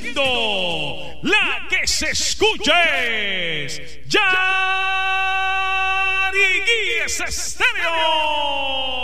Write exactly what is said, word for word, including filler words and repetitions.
siendo la que se escucha es Yariguíes Estéreo.